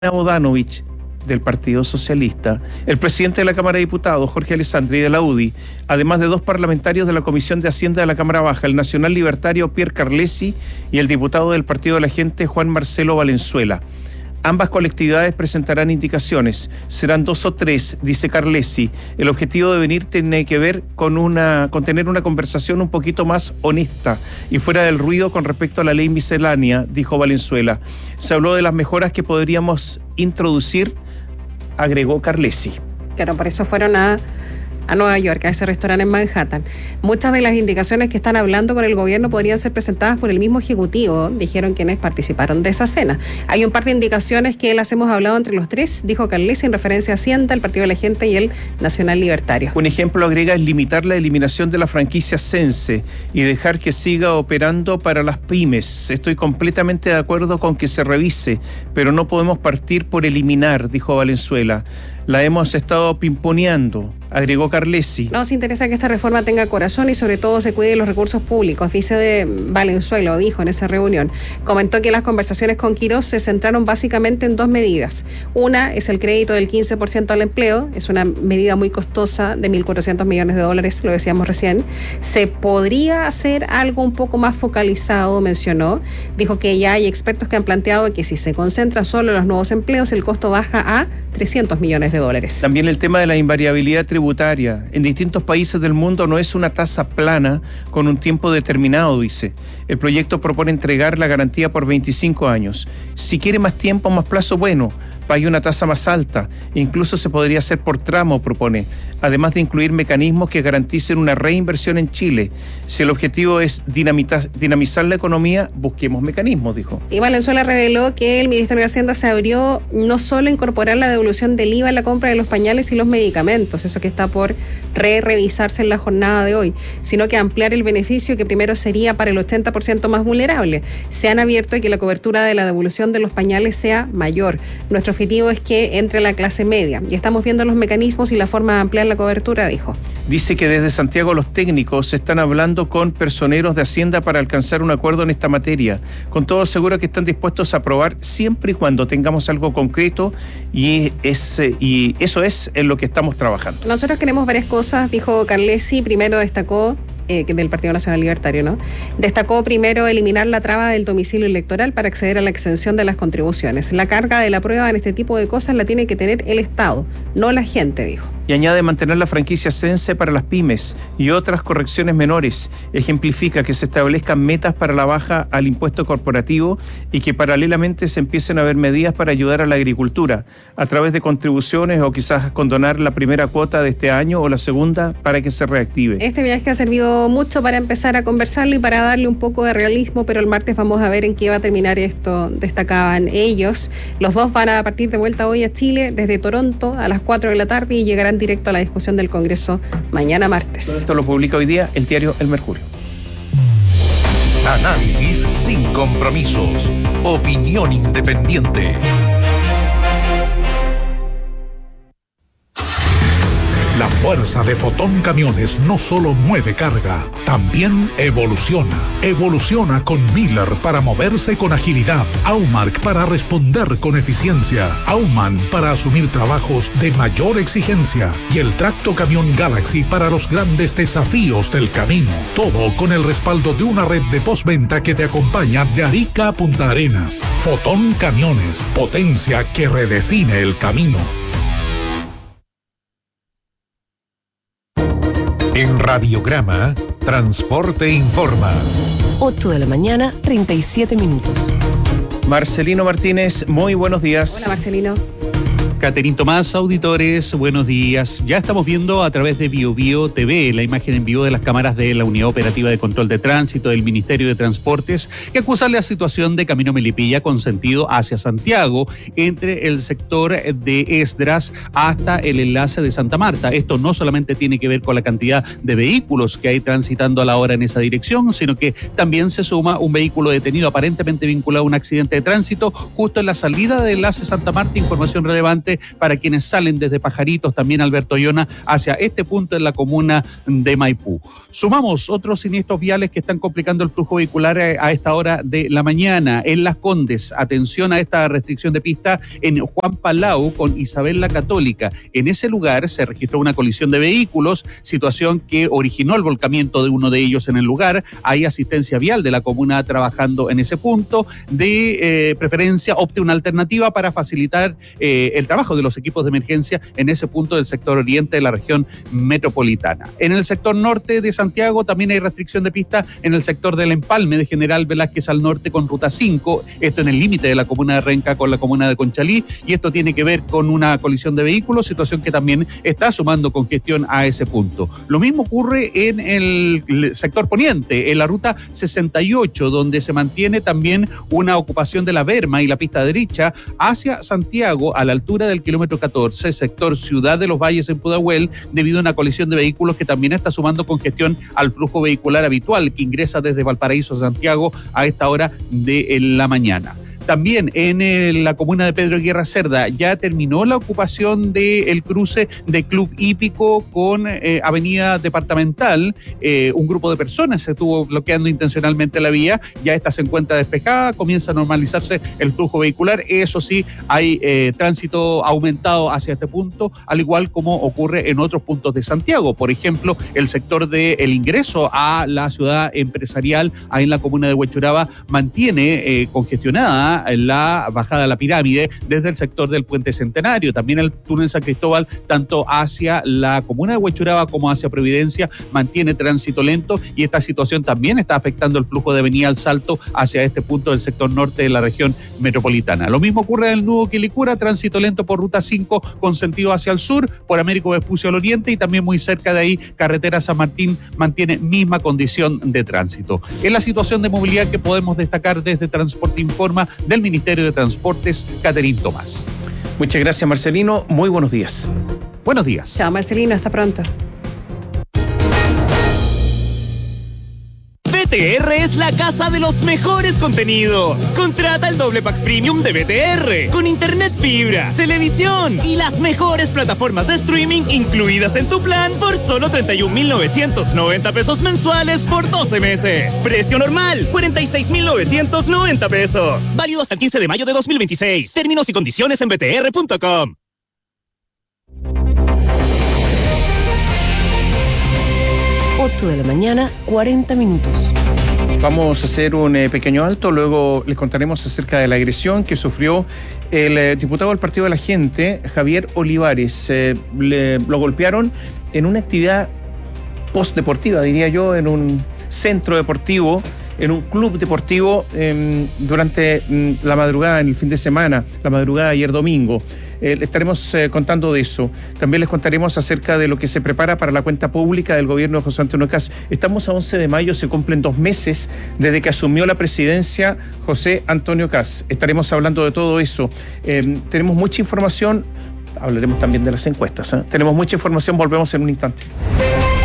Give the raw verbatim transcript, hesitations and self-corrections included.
Bodanovich, del Partido Socialista, el presidente de la Cámara de Diputados, Jorge Alessandri, de la U D I, además de dos parlamentarios de la Comisión de Hacienda de la Cámara Baja, el nacional libertario Pierre Carlesi y el diputado del Partido de la Gente, Juan Marcelo Valenzuela. Ambas colectividades presentarán indicaciones, serán dos o tres, dice Carlesi. El objetivo de venir tiene que ver con, una, con tener una conversación un poquito más honesta y fuera del ruido con respecto a la ley miscelánea, dijo Valenzuela. Se habló de las mejoras que podríamos introducir, agregó Carlesi. Claro, por eso fueron a... a Nueva York, a ese restaurante en Manhattan. Muchas de las indicaciones que están hablando con el gobierno podrían ser presentadas por el mismo ejecutivo, dijeron quienes participaron de esa cena. Hay un par de indicaciones que las hemos hablado entre los tres, dijo Carlesi, en referencia a Hacienda, el Partido de la Gente y el Nacional Libertario. Un ejemplo, agrega, es limitar la eliminación de la franquicia Sense y dejar que siga operando para las pymes. Estoy completamente de acuerdo con que se revise, pero no podemos partir por eliminar, dijo Valenzuela. La hemos estado pimponeando, agregó Carlesi. Nos interesa que esta reforma tenga corazón y sobre todo se cuide los recursos públicos, dice de Valenzuela, o dijo en esa reunión. Comentó que las conversaciones con Quirós se centraron básicamente en dos medidas. Una es el crédito del quince por ciento al empleo, es una medida muy costosa de mil cuatrocientos millones de dólares, lo decíamos recién. Se podría hacer algo un poco más focalizado, mencionó. Dijo que ya hay expertos que han planteado que si se concentra solo en los nuevos empleos, el costo baja a trescientos millones de dólares. También el tema de la invariabilidad tributaria. En distintos países del mundo no es una tasa plana con un tiempo determinado, dice. El proyecto propone entregar la garantía por veinticinco años. Si quiere más tiempo, más plazo, bueno, pague una tasa más alta. Incluso se podría hacer por tramo, propone. Además de incluir mecanismos que garanticen una reinversión en Chile. Si el objetivo es dinamitar, dinamizar la economía, busquemos mecanismos, dijo. Y Valenzuela reveló que el Ministerio de Hacienda se abrió no solo a incorporar la devolución del I V A en la compra de los pañales y los medicamentos, eso que está por re-revisarse en la jornada de hoy, sino que ampliar el beneficio que primero sería para el ochenta por ciento más vulnerable. Se han abierto y que la cobertura de la devolución de los pañales sea mayor. Nuestro objetivo es que entre la clase media y estamos viendo los mecanismos y la forma de ampliar la cobertura, dijo. Dice que desde Santiago los técnicos están hablando con personeros de Hacienda para alcanzar un acuerdo en esta materia. Con todo seguro que están dispuestos a aprobar siempre y cuando tengamos algo concreto y, es, y eso es en lo que estamos trabajando. Nosotros queremos varias cosas, dijo Carlesi. Primero destacó Eh, del Partido Nacional Libertario, ¿no? Destacó primero eliminar la traba del domicilio electoral para acceder a la exención de las contribuciones. La carga de la prueba en este tipo de cosas la tiene que tener el Estado, no la gente, dijo. Y añade mantener la franquicia Sense para las pymes y otras correcciones menores. Ejemplifica que se establezcan metas para la baja al impuesto corporativo y que paralelamente se empiecen a ver medidas para ayudar a la agricultura a través de contribuciones o quizás condonar la primera cuota de este año o la segunda para que se reactive. Este viaje ha servido mucho para empezar a conversarlo y para darle un poco de realismo, pero el martes vamos a ver en qué va a terminar esto, destacaban ellos. Los dos van a partir de vuelta hoy a Chile desde Toronto a las cuatro de la tarde y llegarán directo a la discusión del Congreso mañana martes. Esto lo publica hoy día el diario El Mercurio. Análisis sin compromisos. Opinión independiente. La fuerza de Fotón Camiones no solo mueve carga, también evoluciona. Evoluciona con Miller para moverse con agilidad, Aumark para responder con eficiencia, Auman para asumir trabajos de mayor exigencia y el Tracto Camión Galaxy para los grandes desafíos del camino. Todo con el respaldo de una red de postventa que te acompaña de Arica a Punta Arenas. Fotón Camiones, potencia que redefine el camino. En Radiograma, Transporte Informa. ocho de la mañana, treinta y siete minutos. Marcelino Martínez, muy buenos días. Hola, Marcelino. Caterín Tomás, auditores, buenos días. Ya estamos viendo a través de Bio Bio T V la imagen en vivo de las cámaras de la Unidad Operativa de Control de Tránsito del Ministerio de Transportes que acusan la situación de Camino Melipilla con sentido hacia Santiago entre el sector de Esdras hasta el enlace de Santa Marta. Esto no solamente tiene que ver con la cantidad de vehículos que hay transitando a la hora en esa dirección, sino que también se suma un vehículo detenido aparentemente vinculado a un accidente de tránsito justo en la salida del enlace Santa Marta. Información relevante norte para quienes salen desde Pajaritos, también Alberto Llona, hacia este punto en la comuna de Maipú. Sumamos otros siniestros viales que están complicando el flujo vehicular a esta hora de la mañana. En Las Condes, atención a esta restricción de pista en Juan Palau con Isabel la Católica. En ese lugar se registró una colisión de vehículos, situación que originó el volcamiento de uno de ellos en el lugar. Hay asistencia vial de la comuna trabajando en ese punto. De eh, preferencia, opte una alternativa para facilitar eh, el trabajo de los equipos de emergencia en ese punto del sector oriente de la región metropolitana. En el sector norte de Santiago también hay restricción de pista en el sector del Empalme de General Velázquez al norte con ruta cinco, esto en el límite de la comuna de Renca con la comuna de Conchalí, y esto tiene que ver con una colisión de vehículos, situación que también está sumando congestión a ese punto. Lo mismo ocurre en el sector poniente, en la ruta sesenta y ocho, donde se mantiene también una ocupación de la Berma y la pista derecha hacia Santiago a la altura del kilómetro catorce, sector Ciudad de los Valles en Pudahuel, debido a una colisión de vehículos que también está sumando congestión al flujo vehicular habitual que ingresa desde Valparaíso a Santiago a esta hora de la mañana. También en el, la comuna de Pedro Guerra Cerda ya terminó la ocupación del cruce de Club Hípico con eh, Avenida Departamental. Eh, un grupo de personas se estuvo bloqueando intencionalmente la vía. Ya esta se encuentra despejada, comienza a normalizarse el flujo vehicular. Eso sí, hay eh, tránsito aumentado hacia este punto, al igual como ocurre en otros puntos de Santiago. Por ejemplo, el sector del ingreso a la ciudad empresarial, ahí en la comuna de Huechuraba, mantiene eh, congestionada la bajada a la pirámide desde el sector del Puente Centenario. También el túnel San Cristóbal, tanto hacia la comuna de Huechuraba como hacia Providencia, mantiene tránsito lento, y esta situación también está afectando el flujo de Avenida al Salto hacia este punto del sector norte de la región metropolitana. Lo mismo ocurre en el nudo Quilicura, tránsito lento por ruta cinco con sentido hacia el sur, por Américo Vespucio al oriente, y también muy cerca de ahí, carretera San Martín mantiene misma condición de tránsito. Es la situación de movilidad que podemos destacar desde Transporte Informa del Ministerio de Transportes, Caterín Tomás. Muchas gracias, Marcelino. Muy buenos días. Buenos días. Chao, Marcelino. Hasta pronto. B T R es la casa de los mejores contenidos. Contrata el doble pack premium de B T R con internet fibra, televisión y las mejores plataformas de streaming incluidas en tu plan por solo treinta y un mil novecientos noventa pesos mensuales por doce meses. Precio normal, cuarenta y seis mil novecientos noventa pesos. Válido hasta el quince de mayo de dos mil veintiséis. Términos y condiciones en b t r punto com. ocho de la mañana, cuarenta minutos. Vamos a hacer un eh, pequeño alto, luego les contaremos acerca de la agresión que sufrió el eh, diputado del Partido de la Gente, Javier Olivares. Eh, le, lo golpearon en una actividad postdeportiva, diría yo, en un centro deportivo, en un club deportivo eh, durante eh, la madrugada, en el fin de semana, la madrugada de ayer domingo. Eh, le estaremos eh, contando de eso. También les contaremos acerca de lo que se prepara para la cuenta pública del gobierno de José Antonio Kast. Estamos a once de mayo, se cumplen dos meses desde que asumió la presidencia José Antonio Kast. Estaremos hablando de todo eso. Eh, tenemos mucha información, hablaremos también de las encuestas, ¿eh? Tenemos mucha información, volvemos en un instante.